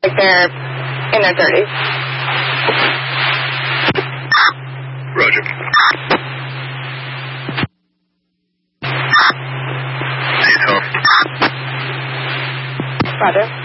like they're in their 30s. Roger. See you, Tom. Roger.